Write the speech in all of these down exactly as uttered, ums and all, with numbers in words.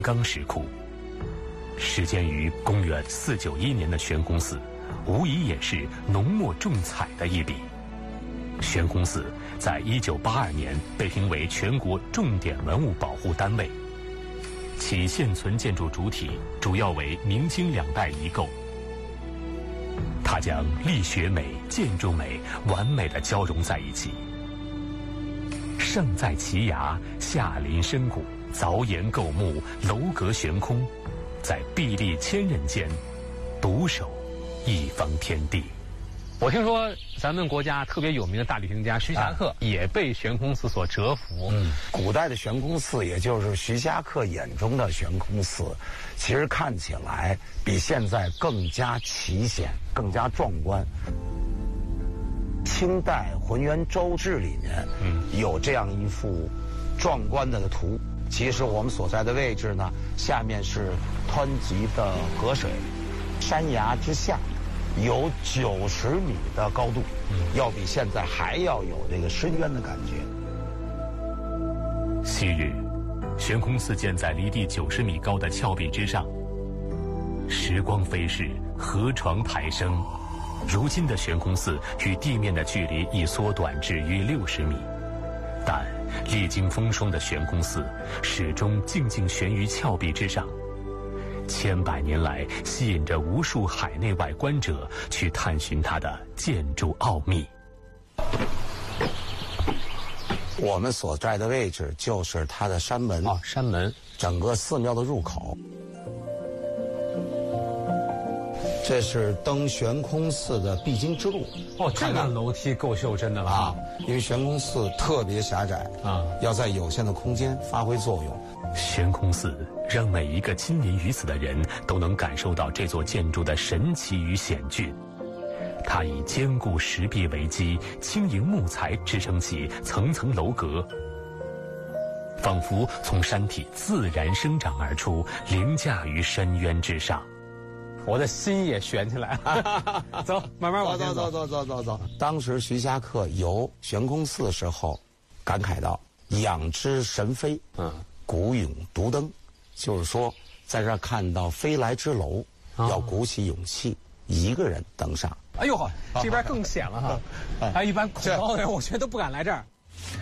冈石窟。始建于公元四九一年的悬空寺，无疑也是浓墨重彩的一笔。悬空寺在一九八二年被评为全国重点文物保护单位，其现存建筑主体主要为明清两代遗构。它将力学美、建筑美完美地交融在一起。上在奇崖，下临深谷，凿岩构木，楼阁悬空，在壁立千仞间，独守一方天地。 我听说咱们国家特别有名的大旅行家徐霞客也被悬空寺所折服。 嗯，古代的悬空寺，也就是徐霞客眼中的悬空寺，其实看起来比现在更加奇险，更加壮观。清代《浑源州志》里面有这样一幅壮观的图。其实我们所在的位置呢，下面是湍急的河水，山崖之下有九十米的高度，要比现在还要有这个深渊的感觉。 昔日，悬空寺建在离地九十米高的峭壁之上。时光飞逝，河床抬升，如今的悬空寺与地面的距离已缩短至约六十米，但历经风霜的悬空寺始终静静悬于峭壁之上。千百年来，吸引着无数海内外观者去探寻它的建筑奥秘。 我们所在的位置就是它的山门。 哦，山门， 整个寺庙的入口。这是登悬空寺的必经之路。 哦，这个楼梯够袖珍的了啊！因为悬空寺特别狭窄啊，要在有限的空间发挥作用。 悬空寺让每一个亲临于此的人都能感受到这座建筑的神奇与险峻。它以坚固石壁为基，轻盈木材支撑起层层楼阁，仿佛从山体自然生长而出，凌驾于深渊之上。 我的心也悬起来了。走，慢慢往前走。 走走走走走。当时徐霞客游悬空寺的时候，感慨到：“仰之神飞，嗯，鼓勇独登。”就是说，在这儿看到飞来之楼，哦、要鼓起勇气，一个人登上。 哎呦呵，这边更险了哈！哎，一般恐高的人，我觉得都不敢来这儿。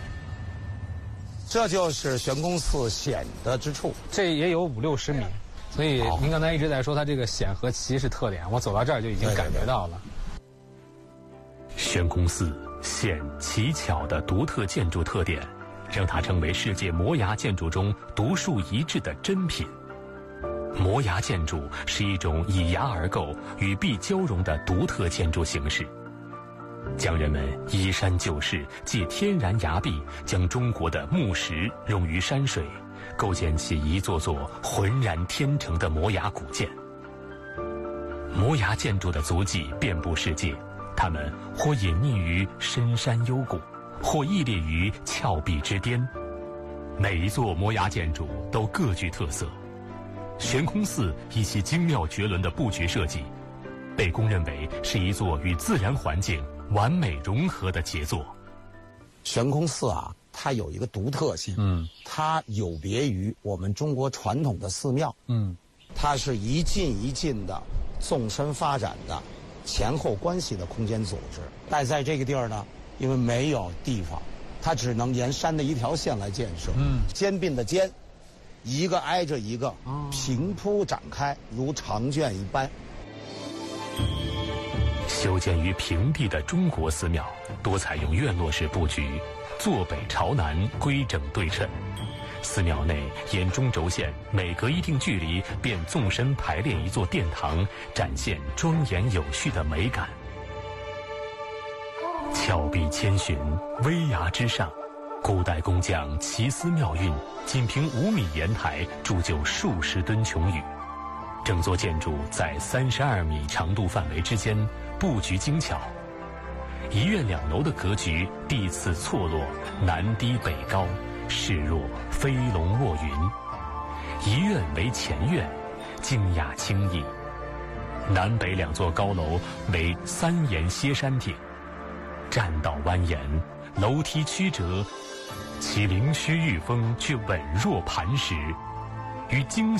这就是悬空寺险的之处， 这也有五六十米。所以您刚才一直在说它这个险和奇是特点，我走到这儿就已经感觉到了。 悬空寺险奇巧的独特建筑特点，让它成为世界摩崖建筑中独树一帜的珍品。摩崖建筑是一种以崖而构、与壁交融的独特建筑形式，将人们依山就势，借天然崖壁，将中国的木石融于山水，构建起一座座浑然天成的摩崖古建。摩崖建筑的足迹遍布世界，它们或隐匿于深山幽谷，或屹立于峭壁之巅。每一座摩崖建筑都各具特色。悬空寺以其精妙绝伦的布局设计，被公认为是一座与自然环境完美融合的杰作。 悬空寺啊，它有一个独特性，嗯，它有别于我们中国传统的寺庙，嗯，它是一进一进的纵深发展的前后关系的空间组织。但在这个地儿呢，因为没有地方，它只能沿山的一条线来建设，嗯，肩并的肩，一个挨着一个，平铺展开，如长卷一般。 修建于平地的中国寺庙多采用院落式布局，坐北朝南，规整对称。寺庙内沿中轴线每隔一定距离便纵深排列一座殿堂，展现庄严有序的美感。峭壁千寻，危崖之上，古代工匠奇思妙运，仅凭五米岩台铸就数十吨琼宇。整座建筑在三十二米长度范围之间布局精巧，一院两楼的格局地次错落，南低北高，势若飞龙卧云。一院为前院，静雅清逸。南北两座高楼为三檐歇山顶，栈道蜿蜒，楼梯曲折，其灵虚御风却稳若磐石。 与精